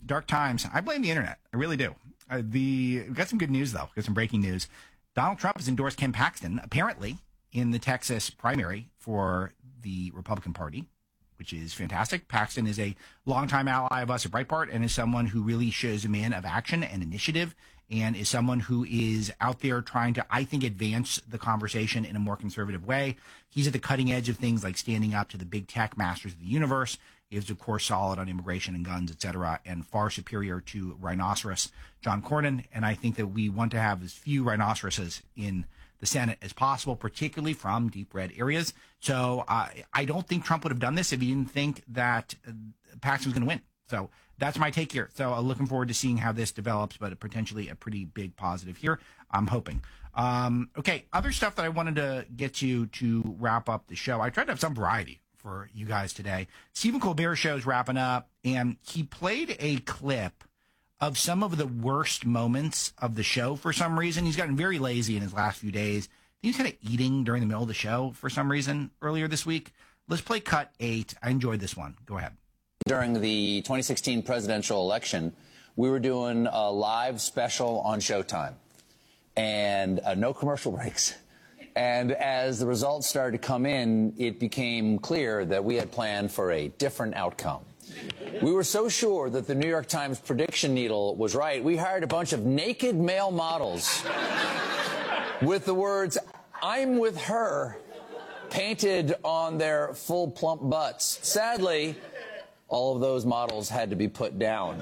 dark times. I blame the internet. I really do. We got some good news, though. Got some breaking news. Donald Trump has endorsed Ken Paxton, apparently, in the Texas primary for the Republican Party, which is fantastic. Paxton is a longtime ally of us at Breitbart and is someone who really shows a man of action and initiative and is someone who is out there trying to, I think, advance the conversation in a more conservative way. He's at the cutting edge of things like standing up to the big tech masters of the universe. He is, of course, solid on immigration and guns, et cetera, and far superior to rhinoceros John Cornyn. And I think that we want to have as few rhinoceroses in the Senate as possible, particularly from deep red areas. So I don't think Trump would have done this if he didn't think that Paxton was going to win. So that's my take here. So looking forward to seeing how this develops, but potentially a pretty big positive here. I'm hoping. Okay, other stuff that I wanted to get to wrap up the show. I tried to have some variety for you guys today. Stephen Colbert show's wrapping up, and he played a clip of some of the worst moments of the show for some reason. He's gotten very lazy in his last few days. He was kind of eating during the middle of the show for some reason earlier this week. Let's play cut 8. I enjoyed this one. Go ahead. During the 2016 presidential election, we were doing a live special on Showtime and no commercial breaks. And as the results started to come in, it became clear that we had planned for a different outcome. We were so sure that the New York Times prediction needle was right, we hired a bunch of naked male models with the words, "I'm with her," painted on their full plump butts. Sadly, all of those models had to be put down.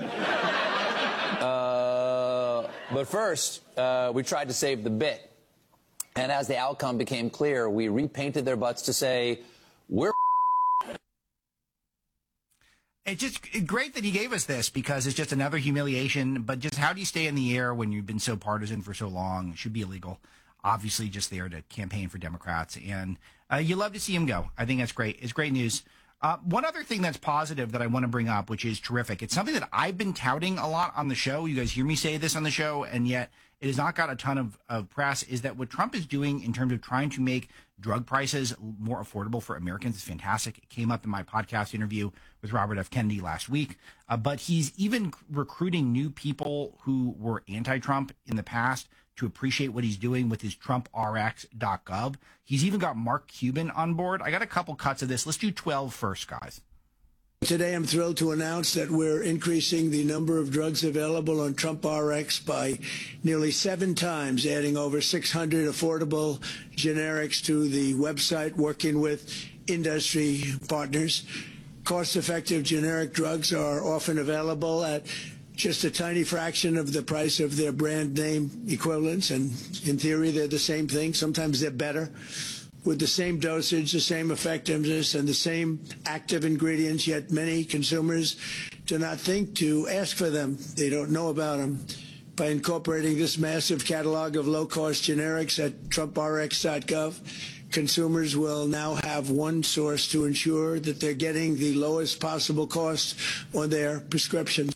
But first, we tried to save the bit. And as the outcome became clear, we repainted their butts to say, "We're..." It's just great that he gave us this because it's just another humiliation. But just how do you stay in the air when you've been so partisan for so long? It should be illegal. Obviously, just there to campaign for Democrats. And you love to see him go. I think that's great. It's great news. One other thing that's positive that I want to bring up, which is terrific. It's something that I've been touting a lot on the show. You guys hear me say this on the show, and yet it has not got a ton of press, is that what Trump is doing in terms of trying to make drug prices more affordable for Americans is fantastic. It came up in my podcast interview with Robert F. Kennedy last week. But he's even recruiting new people who were anti-Trump in the past to appreciate what he's doing with his TrumpRx.gov. He's even got Mark Cuban on board. I got a couple cuts of this. Let's do 12 first, guys. Today, I'm thrilled to announce that we're increasing the number of drugs available on TrumpRx by nearly 7 times, adding over 600 affordable generics to the website, working with industry partners. Cost-effective generic drugs are often available at just a tiny fraction of the price of their brand name equivalents, and in theory, they're the same thing. Sometimes they're better, with the same dosage, the same effectiveness, and the same active ingredients, yet many consumers do not think to ask for them. They don't know about them. By incorporating this massive catalog of low-cost generics at TrumpRx.gov, consumers will now have one source to ensure that they're getting the lowest possible cost on their prescriptions.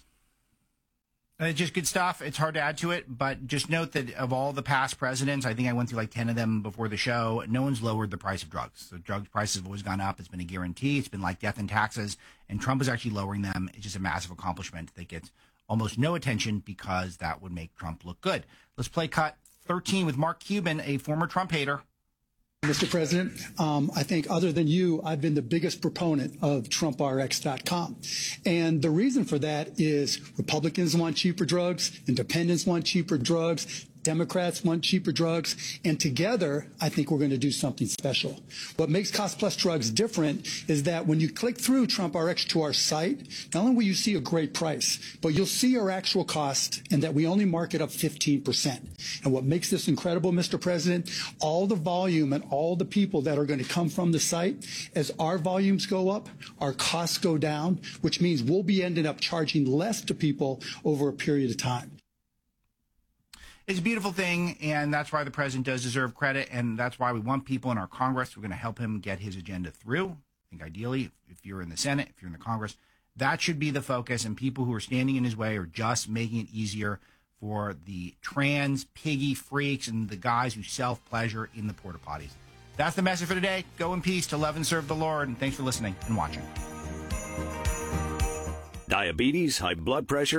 Just good stuff. It's hard to add to it, but just note that of all the past presidents, I think I went through like 10 of them before the show, no one's lowered the price of drugs. So drug prices have always gone up. It's been a guarantee. It's been like death and taxes, and Trump is actually lowering them. It's just a massive accomplishment that gets almost no attention because that would make Trump look good. Let's play cut 13 with Mark Cuban, a former Trump hater. Mr. President, I think other than you, I've been the biggest proponent of TrumpRx.com. And the reason for that is Republicans want cheaper drugs, independents want cheaper drugs, Democrats want cheaper drugs, and together, I think we're going to do something special. What makes Cost Plus Drugs different is that when you click through TrumpRx to our site, not only will you see a great price, but you'll see our actual cost and that we only mark it up 15%. And what makes this incredible, Mr. President, all the volume and all the people that are going to come from the site, as our volumes go up, our costs go down, which means we'll be ending up charging less to people over a period of time. It's a beautiful thing, and that's why the president does deserve credit, and that's why we want people in our Congress. We're going to help him get his agenda through. I think ideally, if you're in the Senate, if you're in the Congress, that should be the focus, and people who are standing in his way are just making it easier for the trans, piggy freaks and the guys who self-pleasure in the porta potties. That's the message for today. Go in peace to love and serve the Lord, and thanks for listening and watching. Diabetes, high blood pressure,